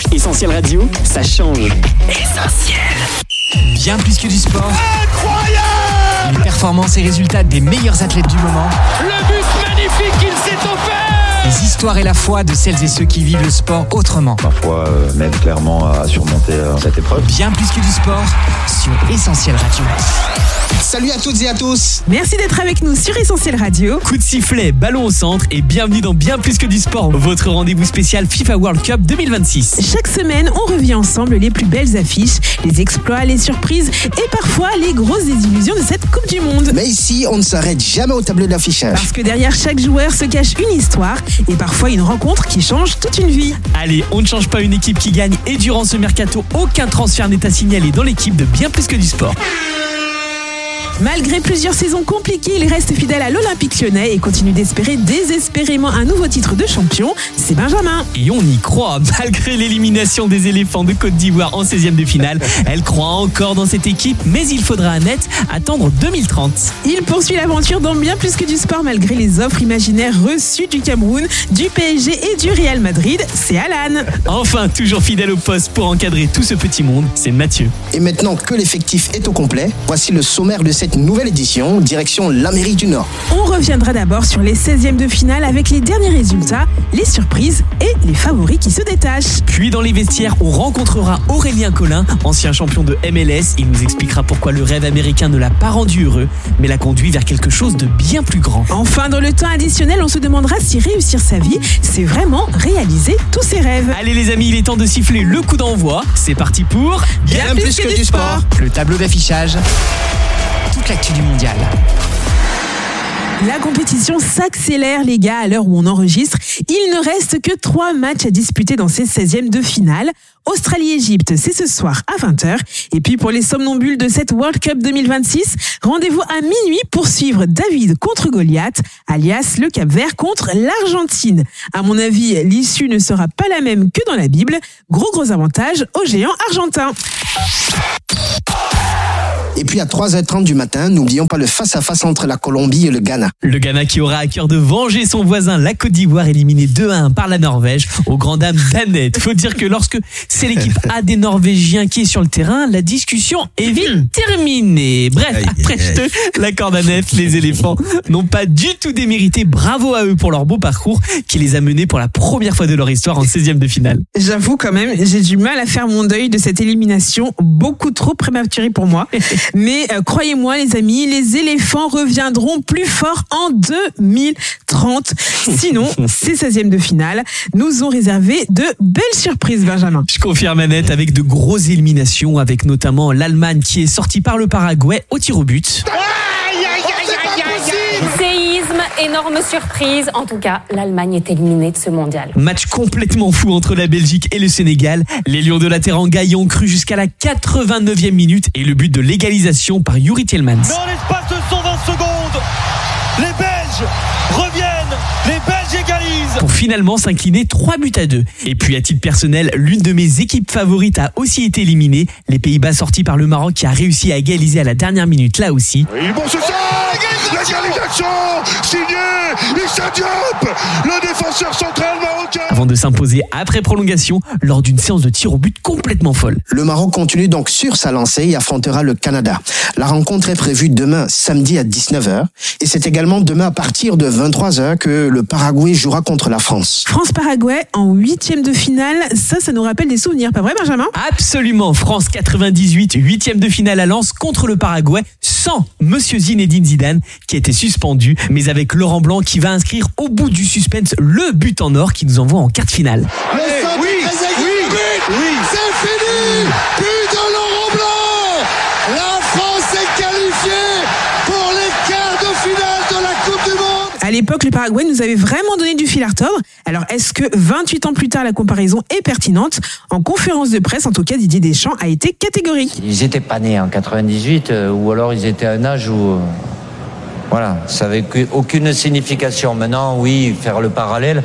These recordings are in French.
Essentiel Radio, ça change. Essentiel. Bien plus que du sport. Incroyable! Les performances et résultats des meilleurs athlètes du moment. Le but magnifique qu'il s'est offert! Les histoires et la foi de celles et ceux qui vivent le sport autrement. Ma foi m'aide clairement à surmonter cette épreuve. Bien plus que du sport sur Essentiel Radio. Salut à toutes et à tous. Merci d'être avec nous sur Essentiel Radio. Coup de sifflet, ballon au centre et bienvenue dans Bien plus que du sport, votre rendez-vous spécial FIFA World Cup 2026. Chaque semaine, on revient ensemble les plus belles affiches, les exploits, les surprises et parfois les grosses désillusions de cette Coupe du Monde. Mais ici, on ne s'arrête jamais au tableau d'affichage. Parce que derrière chaque joueur se cache une histoire et parfois une rencontre qui change toute une vie. Allez, on ne change pas une équipe qui gagne et durant ce mercato, aucun transfert n'est à signaler dans l'équipe de Bien plus que du sport. Malgré plusieurs saisons compliquées, il reste fidèle à l'Olympique Lyonnais et continue d'espérer désespérément un nouveau titre de champion. C'est Benjamin. Et on y croit, malgré l'élimination des éléphants de Côte d'Ivoire en 16e de finale. Elle croit encore dans cette équipe, mais il faudra à net attendre 2030. Il poursuit l'aventure dans Bien plus que du sport malgré les offres imaginaires reçues du Cameroun, du PSG et du Real Madrid. C'est Alan. Enfin, toujours fidèle au poste pour encadrer tout ce petit monde, c'est Mathieu. Et maintenant que l'effectif est au complet, voici le sommaire de cette nouvelle édition, direction l'Amérique du Nord. On reviendra d'abord sur les 16e de finale avec les derniers résultats, les surprises et les favoris qui se détachent. Puis dans les vestiaires, on rencontrera Aurélien Collin, ancien champion de MLS. Il nous expliquera pourquoi le rêve américain ne l'a pas rendu heureux, mais l'a conduit vers quelque chose de bien plus grand. Enfin, dans le temps additionnel, on se demandera si réussir sa vie, c'est vraiment réaliser tous ses rêves. Allez les amis, il est temps de siffler le coup d'envoi. C'est parti pour Bien plus que du sport. Le tableau d'affichage. Toute l'actu du mondial. La compétition s'accélère les gars à l'heure où on enregistre. Il ne reste que 3 matchs à disputer dans ces 16e de finale. Australie-Égypte, c'est ce soir à 20h. Et puis pour les somnambules de cette World Cup 2026, rendez-vous à minuit pour suivre David contre Goliath, alias le Cap-Vert contre l'Argentine. À mon avis, l'issue ne sera pas la même que dans la Bible. Gros avantage aux géants argentins. Et puis à 3h30 du matin, n'oublions pas le face-à-face entre la Colombie et le Ghana. Le Ghana qui aura à cœur de venger son voisin, la Côte d'Ivoire, éliminé 2-1 par la Norvège, aux grandes dames d'Annette. Faut dire que lorsque c'est l'équipe A des Norvégiens qui est sur le terrain, la discussion est vite terminée. Bref, après la corde à nef, les éléphants n'ont pas du tout démérité. Bravo à eux pour leur beau parcours qui les a menés pour la première fois de leur histoire en 16e de finale. J'avoue quand même, j'ai du mal à faire mon deuil de cette élimination, beaucoup trop prématurée pour moi. Mais croyez-moi les amis, les éléphants reviendront plus forts en 2030. Sinon, ces 16e de finale nous ont réservé de belles surprises, Benjamin. Je confirme Annette, avec de grosses éliminations, avec notamment l'Allemagne qui est sortie par le Paraguay au tir au but. Séisme, énorme surprise. En tout cas, l'Allemagne est éliminée de ce mondial. Match complètement fou entre la Belgique et le Sénégal. Les Lions de la Teranga y ont cru jusqu'à la 89e minute et le but de l'égalisation par Yuri Tielemans. Mais en l'espace de 120 secondes, les Belges reviennent, les Belges égalisent. Pour finalement s'incliner 3-2. Et puis à titre personnel, l'une de mes équipes favorites a aussi été éliminée. Les Pays-Bas sortis par le Maroc qui a réussi à égaliser à la dernière minute là aussi. Et bon, c'est ça, l'égalisation signée Issa Diop, le défenseur central marocain. Avant de s'imposer après prolongation lors d'une séance de tir au but complètement folle. Le Maroc continue donc sur sa lancée et affrontera le Canada. La rencontre est prévue demain, samedi à 19h. Et c'est également demain à partir de 23h que le Paraguay jouera contre la France. France-Paraguay en 8e de finale, ça nous rappelle des souvenirs, pas vrai Benjamin ? Absolument, France 98, 8e de finale à Lens contre le Paraguay, sans Monsieur Zinedine Zidane qui était suspendu, mais avec Laurent Blanc qui va inscrire au bout du suspense le but en or qui nous envoie en quart de finale. Oui, c'est fini, but de Laurent Blanc. La France est qualifiée pour les quarts de finale de la Coupe du Monde. À l'époque, le Paraguay nous avait vraiment donné du fil à retordre. Alors, est-ce que 28 ans plus tard, la comparaison est pertinente ? En conférence de presse, en tout cas, Didier Deschamps a été catégorique. Ils n'étaient pas nés en 98, ou alors ils étaient à un âge où... Voilà, ça n'avait aucune signification. Maintenant, oui, faire le parallèle,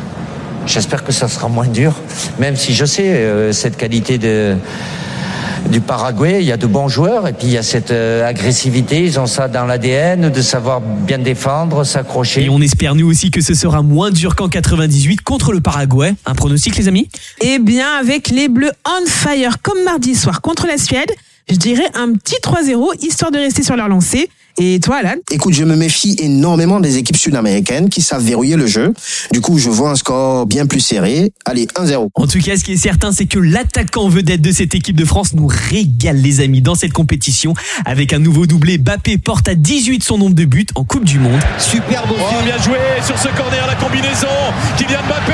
j'espère que ça sera moins dur. Même si je sais cette qualité de du Paraguay, il y a de bons joueurs et puis il y a cette agressivité, ils ont ça dans l'ADN, de savoir bien défendre, s'accrocher. Et on espère nous aussi que ce sera moins dur qu'en 98 contre le Paraguay. Un pronostic les amis ? Eh bien, avec les Bleus on fire comme mardi soir contre la Suède, je dirais un petit 3-0, histoire de rester sur leur lancée. Et toi, Alan ? Écoute, je me méfie énormément des équipes sud-américaines qui savent verrouiller le jeu. Du coup, je vois un score bien plus serré. Allez, 1-0. En tout cas, ce qui est certain, c'est que l'attaquant vedette de cette équipe de France nous régale, les amis, dans cette compétition. Avec un nouveau doublé, Mbappé porte à 18 son nombre de buts en Coupe du Monde. Superbe aussi. Bien joué sur ce corner, la combinaison. Kylian Mbappé.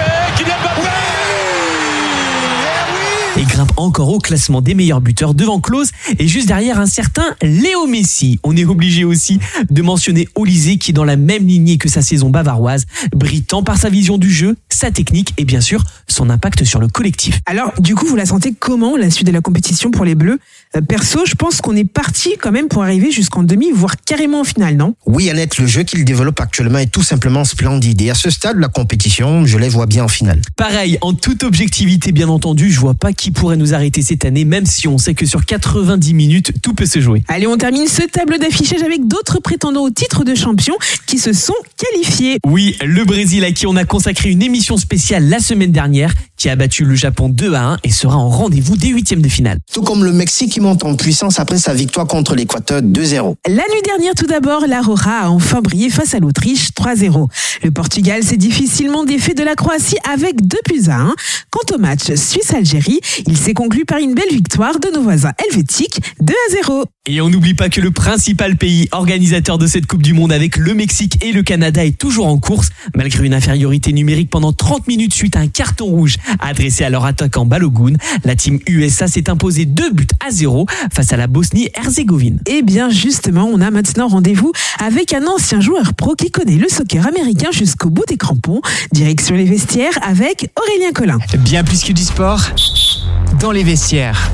Et grimpe encore au classement des meilleurs buteurs devant Klose et juste derrière un certain Léo Messi. On est obligé aussi de mentionner Olysée qui, dans la même lignée que sa saison bavaroise, brille tant par sa vision du jeu, sa technique et bien sûr son impact sur le collectif. Alors, du coup, vous la sentez comment, la suite de la compétition pour les Bleus ? Perso, je pense qu'on est parti quand même pour arriver jusqu'en demi, voire carrément en finale, non ? Oui, Annette, le jeu qu'ils développent actuellement est tout simplement splendide. Et à ce stade de la compétition, je les vois bien en finale. Pareil, en toute objectivité, bien entendu, je vois pas qui pourrait nous arrêter cette année, même si on sait que sur 90 minutes, tout peut se jouer. Allez, on termine ce tableau d'affichage avec d'autres prétendants au titre de champion qui se sont qualifiés. Oui, le Brésil à qui on a consacré une émission spéciale la semaine dernière, qui a battu le Japon 2-1 et sera en rendez-vous des huitièmes de finale. Tout comme le Mexique qui monte en puissance après sa victoire contre l'Équateur 2-0. La nuit dernière, tout d'abord, la Roja a enfin brillé face à l'Autriche 3-0. Le Portugal s'est difficilement défait de la Croatie avec 2-1. Quant au match Suisse-Algérie, il s'est conclu par une belle victoire de nos voisins helvétiques 2-0. Et on n'oublie pas que le principal pays organisateur de cette Coupe du Monde avec le Mexique et le Canada est toujours en course, malgré une infériorité numérique pendant 30 minutes suite à un carton rouge adressé à leur attaquant Balogun. La team USA s'est imposée 2-0 face à la Bosnie-Herzégovine. Et bien justement, on a maintenant rendez-vous avec un ancien joueur pro qui connaît le soccer américain jusqu'au bout des crampons. Direction les vestiaires avec Aurélien Collin. Bien plus que du sport, dans les vestiaires.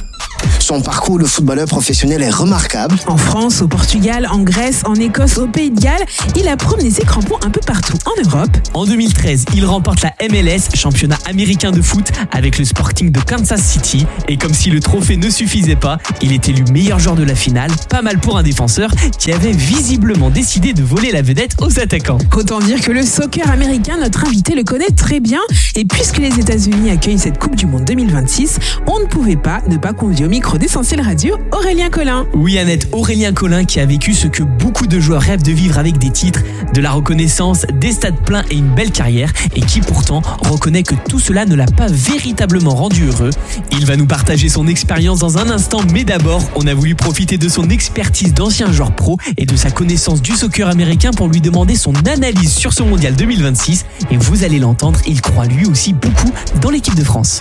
Son parcours de footballeur professionnel est remarquable. En France, au Portugal, en Grèce, en Écosse, au Pays de Galles, il a promené ses crampons un peu partout en Europe. En 2013, il remporte la MLS, championnat américain de foot, avec le Sporting de Kansas City. Et comme si le trophée ne suffisait pas, il est élu meilleur joueur de la finale. Pas mal pour un défenseur qui avait visiblement décidé de voler la vedette aux attaquants. Autant dire que le soccer américain, notre invité le connaît très bien. Et puisque les États-Unis accueillent cette Coupe du Monde 2026, on ne pouvait pas ne pas convier au micro d'Essentiel Radio, Aurélien Collin. Oui Annette, Aurélien Collin qui a vécu ce que beaucoup de joueurs rêvent de vivre avec des titres, de la reconnaissance, des stades pleins et une belle carrière, et qui pourtant reconnaît que tout cela ne l'a pas véritablement rendu heureux. Il va nous partager son expérience dans un instant, mais d'abord, on a voulu profiter de son expertise d'ancien joueur pro et de sa connaissance du soccer américain pour lui demander son analyse sur ce mondial 2026, et vous allez l'entendre, il croit lui aussi beaucoup dans l'équipe de France.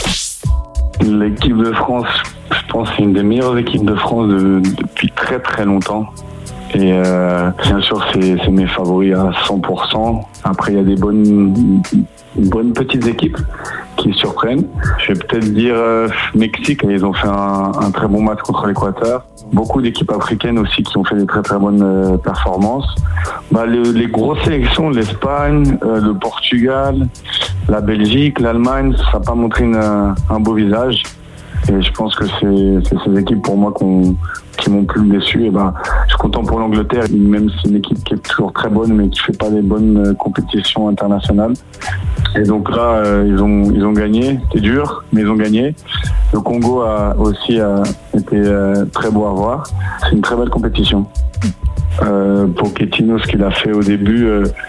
L'équipe de France, je pense que c'est une des meilleures équipes de France depuis très très longtemps. Et bien sûr, c'est mes favoris à 100%. Après, il y a des bonnes petites équipes qui surprennent. Je vais peut-être dire Mexique, ils ont fait un très bon match contre l'Équateur. Beaucoup d'équipes africaines aussi qui ont fait des très très bonnes performances. Les grosses sélections, l'Espagne, le Portugal, la Belgique, l'Allemagne, ça n'a pas montré un beau visage. Et je pense que c'est ces équipes pour moi qui m'ont plus déçu. Et je suis content pour l'Angleterre, même si c'est une équipe qui est toujours très bonne, mais qui fait pas des bonnes compétitions internationales. Et donc là, ils ont gagné. C'était dur, mais ils ont gagné. Le Congo a aussi été très beau à voir. C'est une très belle compétition. Pochettino, ce qu'il a fait au début,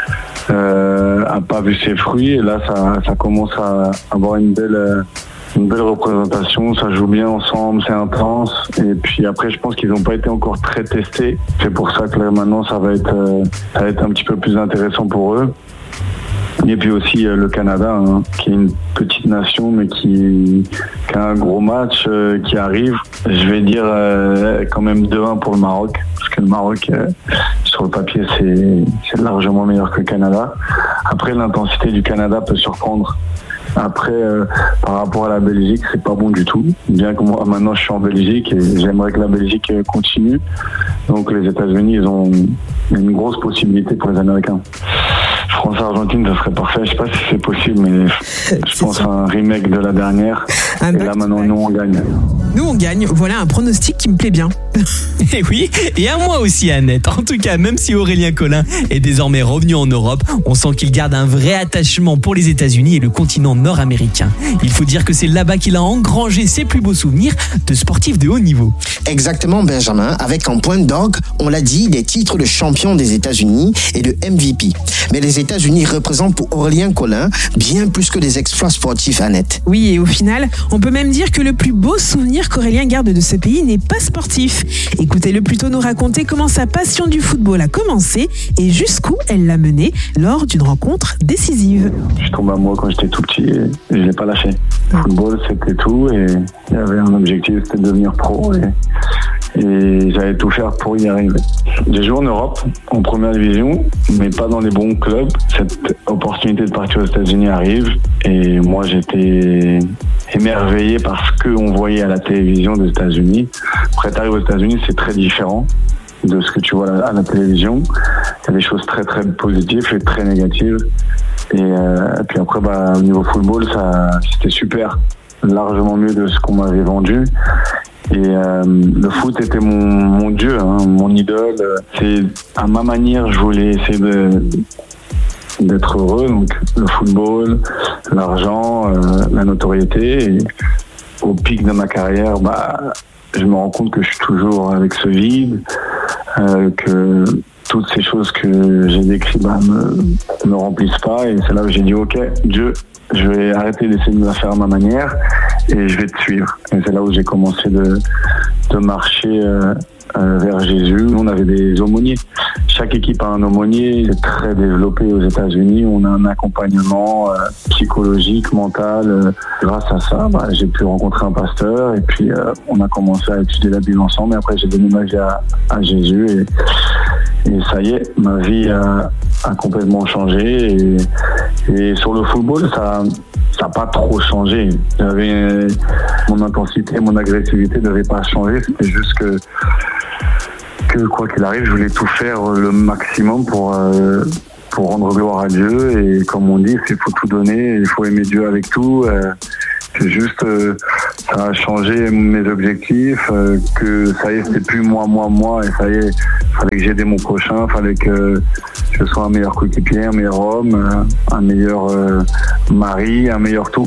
a pas vu ses fruits. Et là, ça commence à avoir une belle représentation, ça joue bien ensemble, c'est intense. Et puis après, je pense qu'ils n'ont pas été encore très testés. C'est pour ça que là, maintenant, ça va être un petit peu plus intéressant pour eux. Et puis aussi le Canada, qui est une petite nation, mais qui a un gros match qui arrive. Je vais dire quand même 2-1 pour le Maroc, parce que le Maroc, sur le papier, c'est largement meilleur que le Canada. Après, l'intensité du Canada peut surprendre. Après, par rapport à la Belgique, c'est pas bon du tout. Bien que moi, maintenant, je suis en Belgique et j'aimerais que la Belgique continue. Donc, les États-Unis, ils ont une grosse possibilité pour les Américains. France-Argentine, ça serait parfait. Je sais pas si c'est possible, mais je pense à un remake de la dernière. Et là maintenant, nous on gagne. Nous on gagne, voilà un pronostic qui me plaît bien. Et oui, et à moi aussi Annette. En tout cas, même si Aurélien Collin est désormais revenu en Europe, on sent qu'il garde un vrai attachement pour les États-Unis et le continent nord-américain. Il faut dire que c'est là-bas qu'il a engrangé ses plus beaux souvenirs de sportifs de haut niveau. Exactement, Benjamin, avec en point d'orgue, on l'a dit, des titres de champion des États-Unis et de MVP. Mais les États-Unis représentent pour Aurélien Collin bien plus que des exploits sportifs, Annette. Oui, et au final, on peut même dire que le plus beau souvenir qu'Aurélien garde de ce pays n'est pas sportif. Écoutez-le plutôt nous raconter comment sa passion du football a commencé et jusqu'où elle l'a mené lors d'une rencontre décisive. Je suis tombé amoureux quand j'étais tout petit et je l'ai pas lâché. Le football, c'était tout et il y avait un objectif, c'était de devenir pro et j'allais tout faire pour y arriver. J'ai joué en Europe, en première division, mais pas dans les bons clubs. Cette opportunité de partir aux États-Unis arrive et moi j'étais émerveillé par ce qu'on voyait à la télévision des États-Unis. Après, t'arrives aux États-Unis, c'est très différent de ce que tu vois à la télévision. Il y a des choses très très positives et très négatives. Et puis après, au niveau football, c'était super, largement mieux de ce qu'on m'avait vendu. Et le foot était mon dieu, mon idole. C'est à ma manière, je voulais essayer d'être heureux. Donc le football, l'argent, la notoriété. Et au pic de ma carrière, je me rends compte que je suis toujours avec ce vide, que toutes ces choses que j'ai décrites me remplissent pas. Et c'est là où j'ai dit, ok, Dieu, je vais arrêter d'essayer de la faire à ma manière et je vais te suivre. Et c'est là où j'ai commencé de marcher vers Jésus. Nous, on avait des aumôniers. Chaque équipe a un aumônier. C'est très développé aux États-Unis. On a un accompagnement psychologique, mental. Grâce à ça, j'ai pu rencontrer un pasteur et puis on a commencé à étudier la Bible ensemble. Et après, j'ai donné ma vie à Jésus et ça y est, ma vie a complètement changé. Et sur le football, ça n'a pas trop changé. Mon intensité, mon agressivité ne devait pas changer. C'était juste que quoi qu'il arrive, je voulais tout faire le maximum pour rendre gloire à Dieu. Et comme on dit, il faut tout donner, il faut aimer Dieu avec tout. C'est juste, ça a changé mes objectifs, que ça y est, c'était plus moi, et ça y est, fallait que j'aide mon prochain, fallait que je sois un meilleur coéquipier, un meilleur homme, un meilleur mari, un meilleur tout.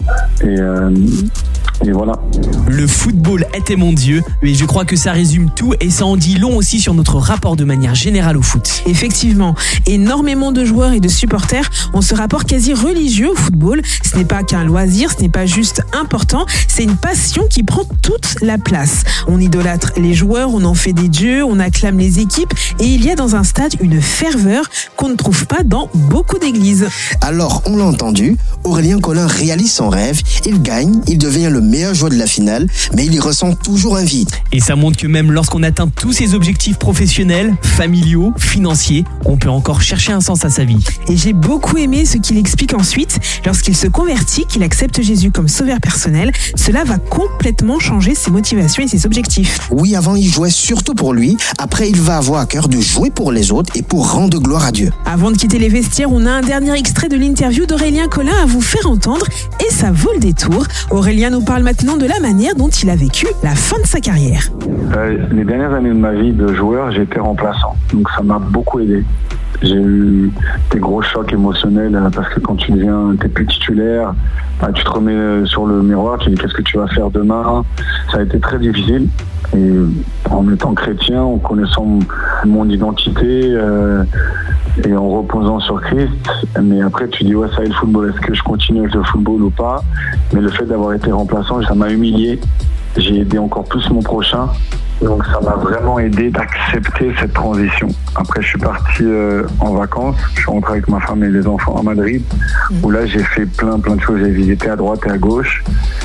Et voilà. Le football était mon Dieu, et je crois que ça résume tout et ça en dit long aussi sur notre rapport de manière générale au foot. Effectivement, énormément de joueurs et de supporters ont ce rapport quasi religieux au football. Ce n'est pas qu'un loisir, ce n'est pas juste important, c'est une passion qui prend toute la place. On idolâtre les joueurs, on en fait des dieux, on acclame les équipes et il y a dans un stade une ferveur qu'on ne trouve pas dans beaucoup d'églises. Alors, on l'a entendu, Aurélien Collin réalise son rêve, il gagne, il devient le meilleur joueur de la finale, mais il y ressent toujours un vide. Et ça montre que même lorsqu'on atteint tous ses objectifs professionnels, familiaux, financiers, on peut encore chercher un sens à sa vie. Et j'ai beaucoup aimé ce qu'il explique ensuite. Lorsqu'il se convertit, qu'il accepte Jésus comme sauveur personnel, cela va complètement changer ses motivations et ses objectifs. Oui, avant il jouait surtout pour lui, après il va avoir à cœur de jouer pour les autres et pour rendre gloire à Dieu. Avant de quitter les vestiaires, on a un dernier extrait de l'interview d'Aurélien Collin à vous faire entendre et ça vaut le détour. Aurélien nous parle maintenant de la manière dont il a vécu la fin de sa carrière. Les dernières années de ma vie de joueur, j'ai été remplaçant, donc ça m'a beaucoup aidé. J'ai eu des gros chocs émotionnels parce que quand t'es plus titulaire, tu te remets sur le miroir, tu dis qu'est-ce que tu vas faire demain. Ça a été très difficile et en étant chrétien, en connaissant mon identité et en reposant sur Christ, mais après tu dis ouais, ça y est, le football, est-ce que je continue avec le football ou pas? Mais le fait d'avoir été remplaçant, ça m'a humilié. J'ai aidé encore plus mon prochain. Donc ça m'a vraiment aidé d'accepter cette transition. Après je suis parti en vacances, je suis rentré avec ma femme et les enfants à Madrid, où là j'ai fait plein de choses, j'ai visité à droite et à gauche.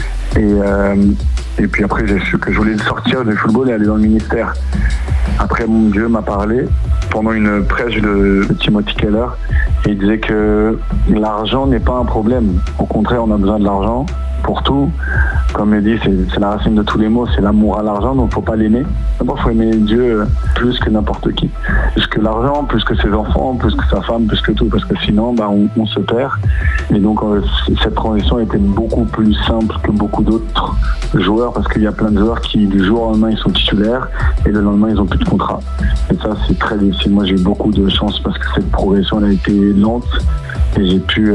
Et puis après j'ai su que je voulais sortir du football et aller dans le ministère. Après mon Dieu m'a parlé pendant une prêche de Timothy Keller et il disait que l'argent n'est pas un problème. Au contraire, on a besoin de l'argent pour tout, Comme il dit, c'est la racine de tous les mots, c'est l'amour à l'argent, donc faut pas l'aimer. D'abord, faut aimer Dieu plus que n'importe qui. Plus que l'argent, plus que ses enfants, plus que sa femme, plus que tout, parce que sinon, on se perd. Et donc, cette transition était beaucoup plus simple que beaucoup d'autres joueurs, parce qu'il y a plein de joueurs qui, du jour au lendemain, ils sont titulaires, et le lendemain, ils ont plus de contrat. Et ça, c'est très difficile. Moi, j'ai eu beaucoup de chance, parce que cette progression, elle a été lente, et j'ai pu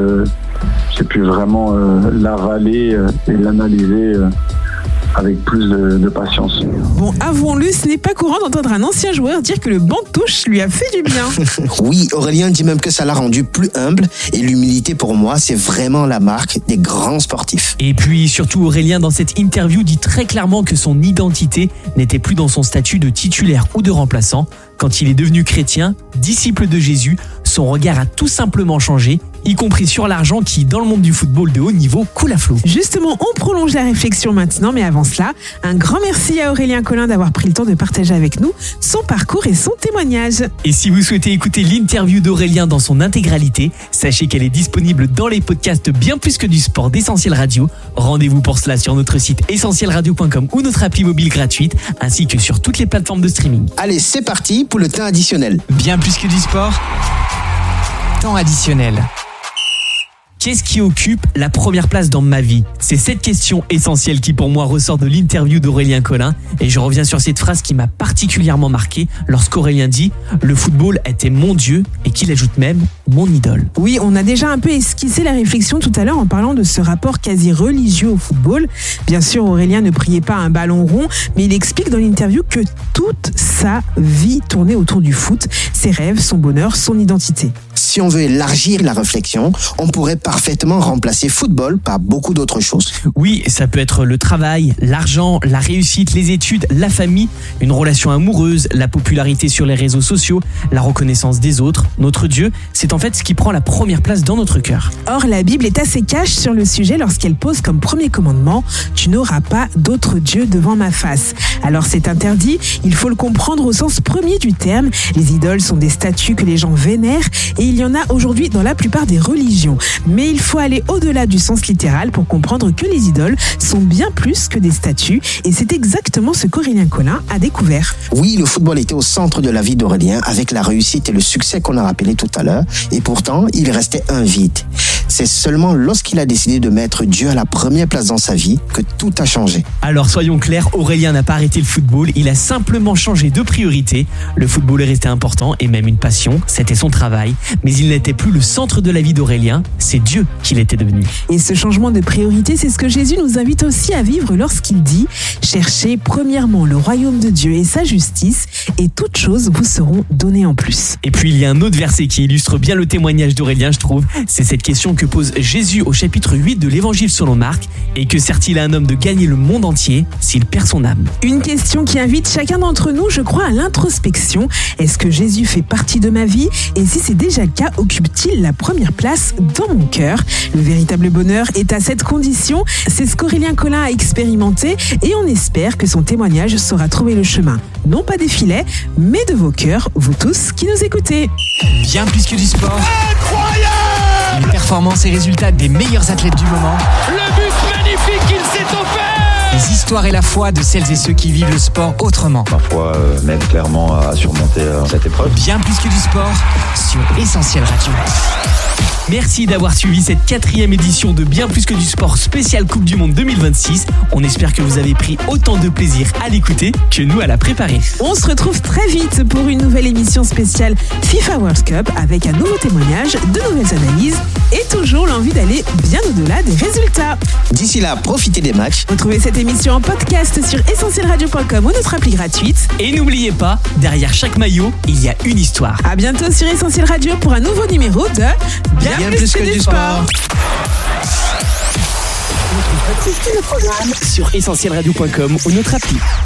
vraiment l'avaler et l'analyser avec plus de patience. Bon, avouons-le, ce n'est pas courant d'entendre un ancien joueur dire que le banc de touche lui a fait du bien. Oui, Aurélien dit même que ça l'a rendu plus humble, et l'humilité pour moi, c'est vraiment la marque des grands sportifs. Et puis surtout, Aurélien, dans cette interview, dit très clairement que son identité n'était plus dans son statut de titulaire ou de remplaçant. Quand il est devenu chrétien, disciple de Jésus, son regard a tout simplement changé, y compris sur l'argent qui, dans le monde du football de haut niveau, coule à flot. Justement, on prolonge la réflexion maintenant, mais avant cela, un grand merci à Aurélien Collin d'avoir pris le temps de partager avec nous son parcours et son témoignage. Et si vous souhaitez écouter l'interview d'Aurélien dans son intégralité, sachez qu'elle est disponible dans les podcasts Bien plus que du sport d'Essentiel Radio. Rendez-vous pour cela sur notre site essentielradio.com ou notre appli mobile gratuite, ainsi que sur toutes les plateformes de streaming. Allez, c'est parti pour le temps additionnel. Bien plus que du sport. Temps additionnel. Qu'est-ce qui occupe la première place dans ma vie ? C'est cette question essentielle qui pour moi ressort de l'interview d'Aurélien Collin, et je reviens sur cette phrase qui m'a particulièrement marqué lorsqu'Aurélien dit « Le football était mon Dieu » et qu'il ajoute même « mon idole ». Oui, on a déjà un peu esquissé la réflexion tout à l'heure en parlant de ce rapport quasi religieux au football. Bien sûr, Aurélien ne priait pas un ballon rond, mais il explique dans l'interview que toute sa vie tournait autour du foot, ses rêves, son bonheur, son identité. Si on veut élargir la réflexion, on pourrait parfaitement remplacer football par beaucoup d'autres choses. Oui, ça peut être le travail, l'argent, la réussite, les études, la famille, une relation amoureuse, la popularité sur les réseaux sociaux, la reconnaissance des autres. Notre Dieu, c'est en fait ce qui prend la première place dans notre cœur. Or, la Bible est assez cash sur le sujet lorsqu'elle pose comme premier commandement « Tu n'auras pas d'autre Dieu devant ma face ». Alors c'est interdit, il faut le comprendre au sens premier du terme. Les idoles sont des statues que les gens vénèrent et il y en a aujourd'hui dans la plupart des religions. Mais il faut aller au-delà du sens littéral pour comprendre que les idoles sont bien plus que des statues, et c'est exactement ce qu'Aurélien Collin a découvert. Oui, le football était au centre de la vie d'Aurélien avec la réussite et le succès qu'on a rappelé tout à l'heure, et pourtant il restait un vide. C'est seulement lorsqu'il a décidé de mettre Dieu à la première place dans sa vie que tout a changé. Alors soyons clairs, Aurélien n'a pas arrêté le football, il a simplement changé de priorité. Le football est resté important et même une passion, c'était son travail, mais il n'était plus le centre de la vie d'Aurélien, c'est Dieu qu'il était devenu. Et ce changement de priorité, c'est ce que Jésus nous invite aussi à vivre lorsqu'il dit « Cherchez premièrement le royaume de Dieu et sa justice, et toutes choses vous seront données en plus. » Et puis il y a un autre verset qui illustre bien le témoignage d'Aurélien, je trouve. C'est cette question que pose Jésus au chapitre 8 de l'évangile selon Marc. Et que sert-il à un homme de gagner le monde entier s'il perd son âme ? Une question qui invite chacun d'entre nous, je crois, à l'introspection. Est-ce que Jésus fait partie de ma vie ? Et si c'est déjà le cas, occupe-t-il la première place dans mon cœur ? Le véritable bonheur est à cette condition. C'est ce qu'Aurélien Collin a expérimenté et on espère que son témoignage saura trouver le chemin, non pas des filets, mais de vos cœurs, vous tous qui nous écoutez. Bien plus que du sport. Incroyable ! Les performances et résultats des meilleurs athlètes du moment. Le but magnifique qu'il s'est offert ! Les histoires et la foi de celles et ceux qui vivent le sport autrement. Parfois, m'aide clairement à surmonter cette épreuve. Bien plus que du sport sur Essentiel Radio. Merci d'avoir suivi cette 4e édition de Bien plus que du sport spécial Coupe du Monde 2026. On espère que vous avez pris autant de plaisir à l'écouter que nous à la préparer. On se retrouve très vite pour une nouvelle émission spéciale FIFA World Cup avec un nouveau témoignage, de nouvelles analyses et toujours l'envie d'aller bien au-delà des résultats. D'ici là, profitez des matchs. Retrouvez cette émission en podcast sur essentielradio.com ou notre appli gratuite. Et n'oubliez pas, derrière chaque maillot, il y a une histoire. À bientôt sur Essentiel Radio pour un nouveau numéro de Bien plus que du sport. Sur essentielradio.com ou notre appli.